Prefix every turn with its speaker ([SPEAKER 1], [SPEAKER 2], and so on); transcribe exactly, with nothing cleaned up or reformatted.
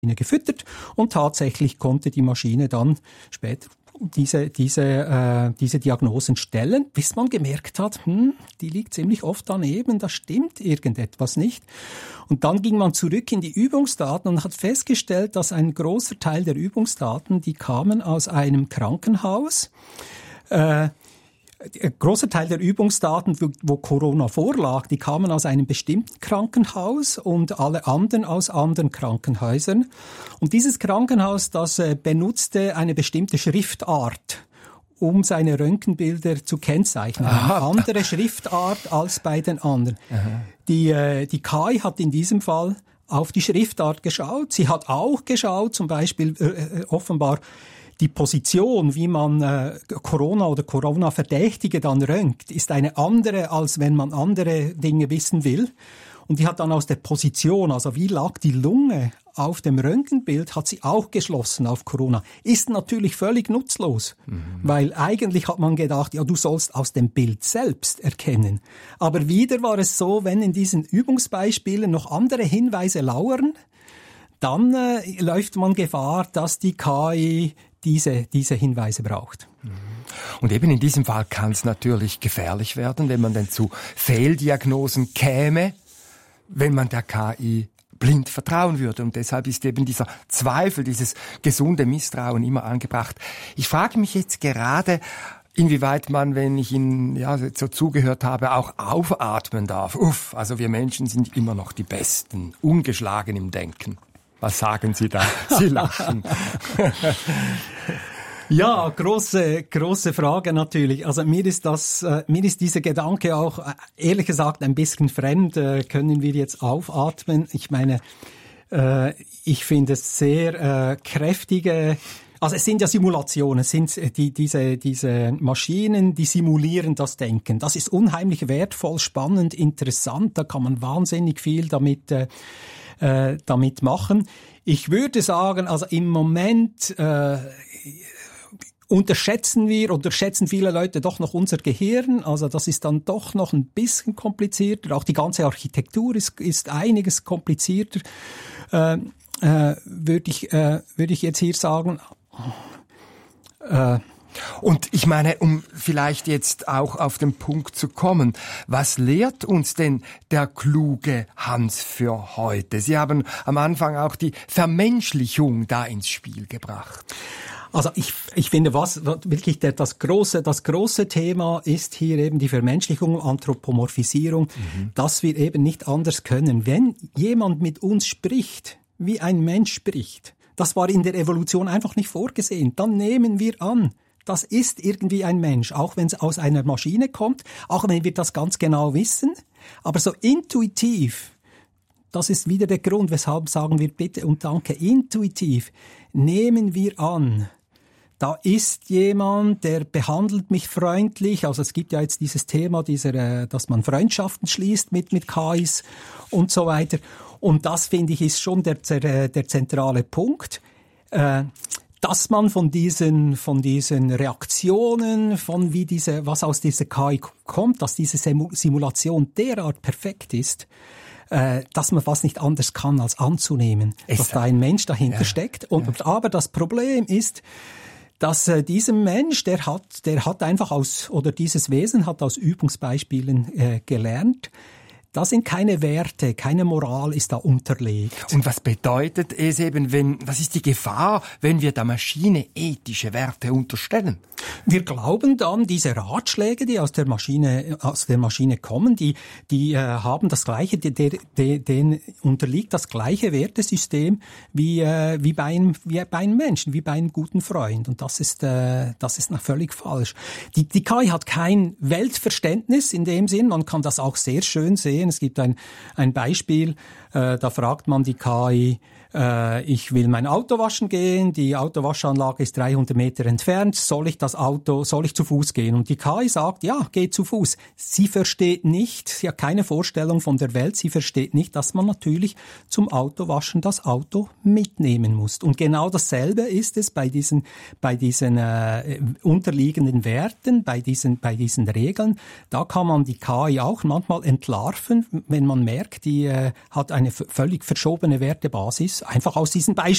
[SPEAKER 1] gefüttert und tatsächlich konnte die Maschine dann später diese diese äh, diese Diagnosen stellen, bis man gemerkt hat, hm, die liegt ziemlich oft daneben, da stimmt irgendetwas nicht. Und dann ging man zurück in die Übungsdaten und hat festgestellt, dass ein großer Teil der Übungsdaten, die kamen aus einem Krankenhaus. Äh, Ein großer Teil der Übungsdaten, wo, wo Corona vorlag, die kamen aus einem bestimmten Krankenhaus und alle anderen aus anderen Krankenhäusern. Und dieses Krankenhaus, das äh, benutzte eine bestimmte Schriftart, um seine Röntgenbilder zu kennzeichnen. Eine andere Schriftart als bei den anderen. Aha. Die, äh, die K I hat in diesem Fall auf die Schriftart geschaut. Sie hat auch geschaut, zum Beispiel äh, offenbar, die Position, wie man äh, Corona oder Corona-Verdächtige dann röntgt, ist eine andere, als wenn man andere Dinge wissen will. Und die hat dann aus der Position, also wie lag die Lunge auf dem Röntgenbild, hat sie auch geschlossen auf Corona. Ist natürlich völlig nutzlos, mhm. weil eigentlich hat man gedacht, ja, du sollst aus dem Bild selbst erkennen. Aber wieder war es so, wenn in diesen Übungsbeispielen noch andere Hinweise lauern, dann äh, läuft man Gefahr, dass die K I diese, diese Hinweise braucht.
[SPEAKER 2] Und eben in diesem Fall kann es natürlich gefährlich werden, wenn man denn zu Fehldiagnosen käme, wenn man der K I blind vertrauen würde. Und deshalb ist eben dieser Zweifel, dieses gesunde Misstrauen immer angebracht. Ich frage mich jetzt gerade, inwieweit man, wenn ich Ihnen ja, so zugehört habe, auch aufatmen darf. Uff, also wir Menschen sind immer noch die Besten, ungeschlagen im Denken. Was sagen Sie da? Sie lachen.
[SPEAKER 1] Ja, große, große Frage natürlich. Also mir ist das, äh, mir ist dieser Gedanke auch, äh, ehrlich gesagt, ein bisschen fremd. Äh, können wir jetzt aufatmen? Ich meine, äh, ich finde es sehr äh, kräftige, also es sind ja Simulationen, es sind die, diese, diese Maschinen, die simulieren das Denken. Das ist unheimlich wertvoll, spannend, interessant. Da kann man wahnsinnig viel damit, äh, äh, damit machen. Ich würde sagen, also im Moment, äh, unterschätzen wir, unterschätzen viele Leute doch noch unser Gehirn. Also das ist dann doch noch ein bisschen komplizierter. Auch die ganze Architektur ist, ist einiges komplizierter, äh, äh, würde ich, äh, würde ich jetzt hier sagen.
[SPEAKER 2] Äh, Und ich meine, um vielleicht jetzt auch auf den Punkt zu kommen, was lehrt uns denn der kluge Hans für heute? Sie haben am Anfang auch die Vermenschlichung da ins Spiel gebracht.
[SPEAKER 1] Also ich, ich finde, was wirklich der, das große, das große Thema ist hier eben die Vermenschlichung, Anthropomorphisierung, mhm. dass wir eben nicht anders können. Wenn jemand mit uns spricht, wie ein Mensch spricht, das war in der Evolution einfach nicht vorgesehen, dann nehmen wir an, das ist irgendwie ein Mensch, auch wenn es aus einer Maschine kommt, auch wenn wir das ganz genau wissen, aber so intuitiv, das ist wieder der Grund, weshalb sagen wir bitte und danke, intuitiv nehmen wir an, da ist jemand, der behandelt mich freundlich, also es gibt ja jetzt dieses Thema, dieser, dass man Freundschaften schließt mit, mit K Is und so weiter, und das finde ich ist schon der, der, der zentrale Punkt, äh, dass man von diesen, von diesen Reaktionen, von wie diese, was aus dieser K I kommt, dass diese Simulation derart perfekt ist, äh, dass man fast nicht anders kann, als anzunehmen, es dass da ein Mensch dahinter ja, steckt. Und, ja. Aber das Problem ist, dass äh, diesem Mensch, der hat, der hat einfach aus, oder dieses Wesen hat aus Übungsbeispielen äh, gelernt, da sind keine Werte, keine Moral ist da unterlegt.
[SPEAKER 2] Und was bedeutet es eben, wenn, was ist die Gefahr, wenn wir der Maschine ethische Werte unterstellen?
[SPEAKER 1] Wir glauben dann, diese Ratschläge, die aus der Maschine, aus der Maschine kommen, die, die äh, haben das gleiche, die, die, die, denen unterliegt das gleiche Wertesystem wie, äh, wie bei einem, wie bei einem Menschen, wie bei einem guten Freund. Und das ist, äh, das ist noch völlig falsch. Die, die K I hat kein Weltverständnis in dem Sinn. Man kann das auch sehr schön sehen. Es gibt ein, ein Beispiel, äh, da fragt man die K I, äh, ich will mein Auto waschen gehen, die Autowaschanlage ist dreihundert Meter entfernt, soll ich das Auto, soll ich zu Fuß gehen? Und die K I sagt, ja, geh zu Fuß. Sie versteht nicht, sie hat keine Vorstellung von der Welt, sie versteht nicht, dass man natürlich zum Autowaschen das Auto mitnehmen muss. Und genau dasselbe ist es bei diesen, bei diesen äh, unterliegenden Werten, bei diesen, bei diesen Regeln. Da kann man die K I auch manchmal entlarven, wenn man merkt, die äh, hat eine v- völlig verschobene Wertebasis, einfach aus diesen Beispielen.